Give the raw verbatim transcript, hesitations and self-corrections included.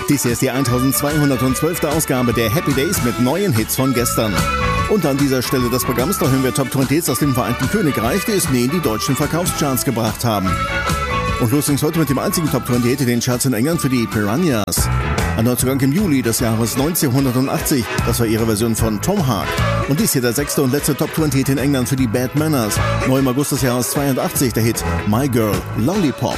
Dies hier ist die eintausendzweihundertzwölfte Ausgabe der Happy Days mit neuen Hits von gestern. Und an dieser Stelle des Programms, da hören wir Top zwanzig Hits aus dem Vereinten Königreich, die es nie in die deutschen Verkaufscharts gebracht haben. Und los ging's heute mit dem einzigen Top zwanzig Hit in den Charts in England für die Piranhas. Ein Neuzugang im Juli des Jahres neunzehnhundertachtzig, das war ihre Version von Tom Hark. Und dies hier der sechste und letzte Top zwanzig Hit in England für die Bad Manners. Neu im August des Jahres zweiundachtzig der Hit My Girl Lollipop.